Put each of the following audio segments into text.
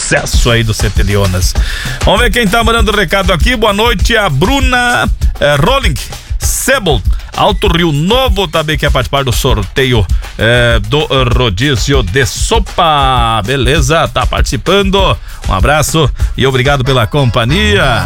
sucesso aí do CT Leonas. Vamos ver quem tá mandando recado aqui. Boa noite, a Bruna Rolling Sebel, Alto Rio Novo, também quer participar do sorteio do rodízio de sopa. Beleza, tá participando. Um abraço e obrigado pela companhia.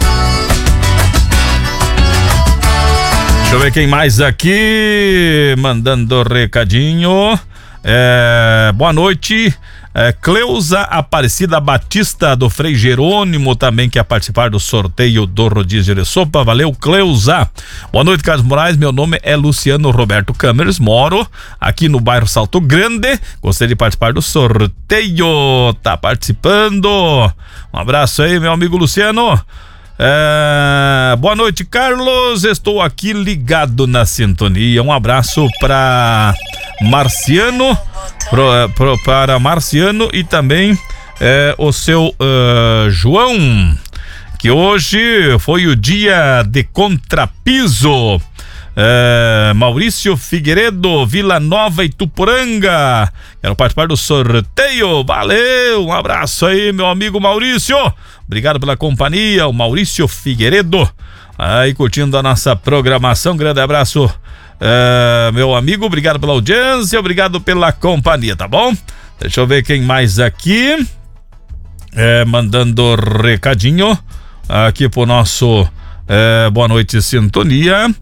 Deixa eu ver quem mais aqui mandando recadinho. Boa noite, Cleusa Aparecida Batista do Frei Jerônimo também quer participar do sorteio do rodízio de sopa. Valeu, Cleusa. Boa noite, Carlos Moraes, meu nome é Luciano Roberto Câmeres, moro aqui no bairro Salto Grande, gostaria de participar do sorteio. Tá participando. Um abraço aí, meu amigo Luciano. Boa noite, Carlos, estou aqui ligado na sintonia. Um abraço para Marciano, para Marciano e também o seu João, que hoje foi o dia de contrapiso. Maurício Figueiredo, Vila Nova, Ituporanga, quero participar do sorteio. Valeu, um abraço aí, meu amigo Maurício, obrigado pela companhia, o Maurício Figueiredo aí curtindo a nossa programação. Grande abraço, meu amigo, obrigado pela audiência, obrigado pela companhia, tá bom? Deixa eu ver quem mais aqui mandando recadinho aqui pro nosso boa noite, sintonia.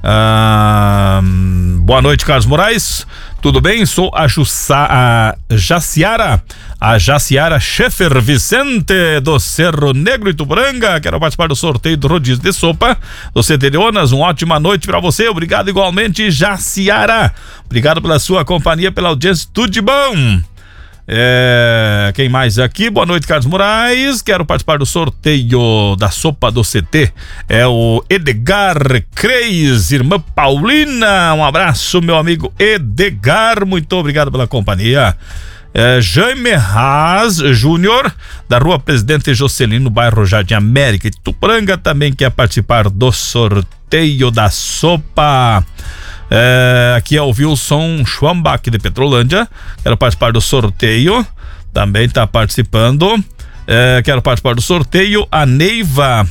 Boa noite, Carlos Moraes, tudo bem? Sou a Jaciara Schaeffer Vicente do Cerro Negro, Ituporanga, quero participar do sorteio do rodízio de sopa do CT Leonas. Uma ótima noite pra você, obrigado igualmente, Jaciara, obrigado pela sua companhia, pela audiência, tudo de bom. Quem mais aqui? Boa noite, Carlos Moraes, quero participar do sorteio da sopa do CT, é o Edgar Creis, irmã Paulina, um abraço, meu amigo Edgar, muito obrigado pela companhia. Jaime Haas Júnior, da rua Presidente Jocelino, bairro Jardim América, Ituporanga, também quer participar do sorteio da sopa. Aqui é o Wilson Schwambach de Petrolândia, quero participar do sorteio, também está participando. Quero participar do sorteio, a Neiva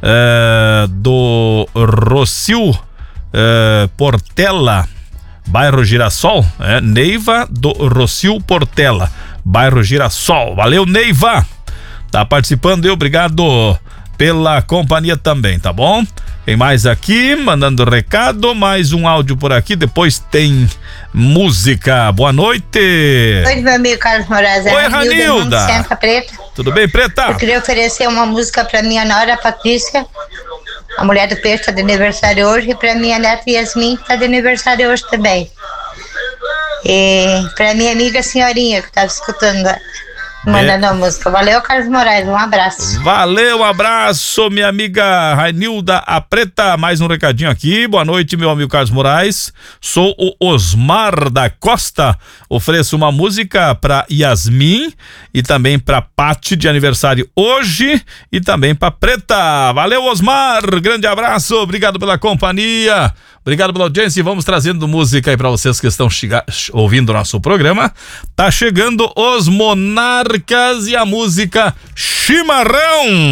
do Rocio Portela, bairro Girassol, Neiva do Rocio Portela, bairro Girassol. Valeu, Neiva, tá participando e obrigado pela companhia também, tá bom? Tem mais aqui, mandando recado, mais um áudio por aqui, depois tem música. Boa noite. Oi, meu amigo Carlos Moraes. Oi, Ranilda. Preta. Tudo bem, Preta? Eu queria oferecer uma música pra minha nora Patrícia, a mulher do peixe, tá de aniversário hoje, e pra minha neta Yasmin, que tá de aniversário hoje também. E pra minha amiga Senhorinha, que tava escutando, mandando a música. Valeu, Carlos Moraes, um abraço. Valeu, um abraço, minha amiga Rainilda a Preta. Mais um recadinho aqui. Boa noite, meu amigo Carlos Moraes. Sou o Osmar da Costa. Ofereço uma música pra Yasmin e também pra Pati, de aniversário hoje, e também pra Preta. Valeu, Osmar. Grande abraço. Obrigado pela companhia. Obrigado pela audiência e vamos trazendo música aí pra vocês que estão ouvindo o nosso programa. Tá chegando os Monarcas e a música Chimarrão.